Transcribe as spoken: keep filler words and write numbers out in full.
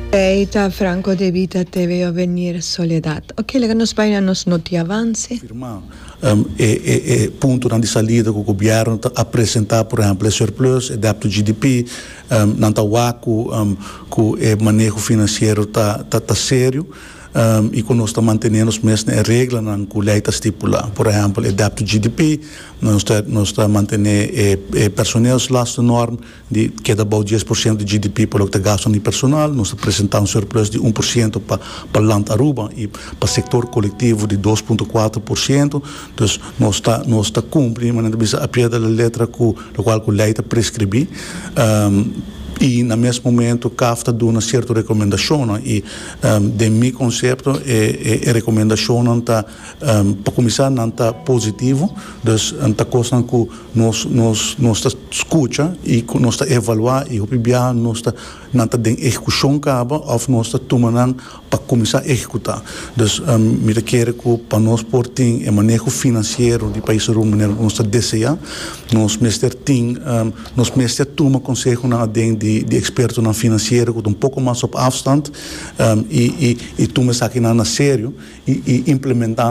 Eita, Franco de Vita deve venir Soledad. Ok, lega nos vai nos noti avanço. Firmar um, é, é, é ponto de saída que o governo está a apresentar, por exemplo, o surplus, adapto G D P, um, não está o um, que o manejo financeiro está tá, tá sério. Um, e que nós estamos mantendo as mesmas regras que a lei está estipulando. Por exemplo, adapto G D P, nós estamos mantendo eh, eh, personal lasto norma de que dá about dez por cento de G D P para o que gastam de personal, nós apresentamos um surplus de um por cento para para Land Aruba e para o setor coletivo de dois vírgula quatro por cento. Então, nós está nós está cumprindo, mas a pé da letra com a qual a lei está prescrever. Um, E, no mesmo momento, C A F está dando uma certa recomendação. E, um, de meu conceito, é, é, é recomendação tá, um, para começar, não está positivo. Então, está coisa que nós, nós, nós está escuta e que nós está evaluar e, obviamente, nós está não está de execução caba ou nós está tomando para começar a executar. Então, um, me requer que para nós portem o manejo financeiro do país rumano, nós está desejar, nós mestre tem, um, nós mestre toma conselho na de de, de experto na financeiro com um pouco mais op afstand um, e e e toma isso aqui na sério e, e implementar